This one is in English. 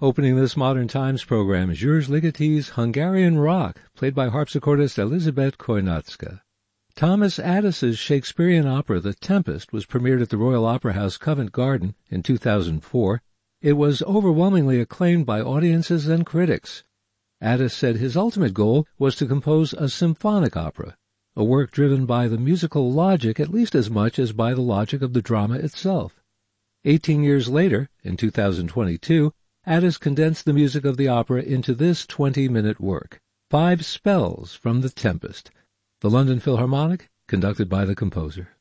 Opening this Modern Times program is Juris Ligety's Hungarian Rock, played by harpsichordist Elizabeth Koinatska. Thomas Addis's Shakespearean opera The Tempest was premiered at the Royal Opera House, Covent Garden, in 2004. It was overwhelmingly acclaimed by audiences and critics. Addis said his ultimate goal was to compose a symphonic opera, a work driven by the musical logic at least as much as by the logic of the drama itself. 18 years later, in 2022, Addis condensed the music of the opera into this 20-minute work, 5 spells from The Tempest. The London Philharmonic, conducted by the composer.